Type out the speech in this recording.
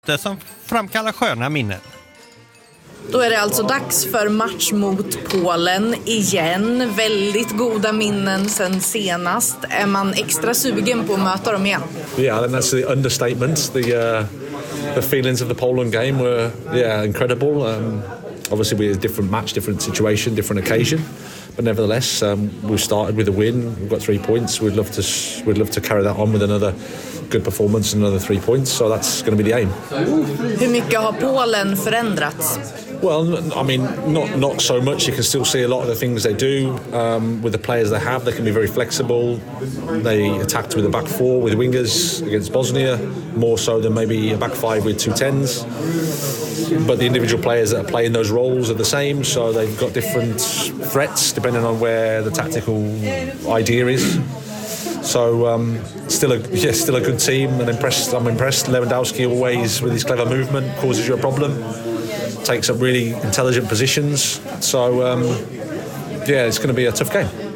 Det som framkallar sköna minnen. Då är det alltså dags för match mot Polen igen. Väldigt goda minnen sen senast. Är man extra sugen på att möta dem igen? Yeah, I think that's the understatement. The feelings of the Poland game were incredible. Obviously, we had a different match, different situation, different occasion. But nevertheless, we started with a win. We've got 3 points. We'd love to carry that on with another good performance and another 3 points. So that's going to be the aim. Hur mycket har Polen förändrats? Well, I mean, not so much. You can still see a lot of the things they do with the players they have. They can be very flexible. They attacked with a back four with wingers against Bosnia, more so than maybe a back five with 2 10s. But the individual players that are playing those roles are the same, so they've got different threats depending on where the tactical idea is. So still a good team, and I'm impressed. Lewandowski always with his clever movement causes you a problem. Takes up really intelligent positions. So it's going to be a tough game.